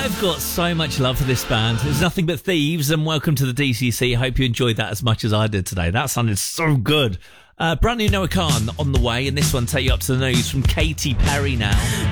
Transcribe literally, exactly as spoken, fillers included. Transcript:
I've got so much love for this band. It's Nothing But Thieves, and welcome to the D C C. Hope you enjoyed that as much as I did today. That sounded so good. Uh, brand new Noah Khan on the way, and this one take you up to the news from Katy Perry now.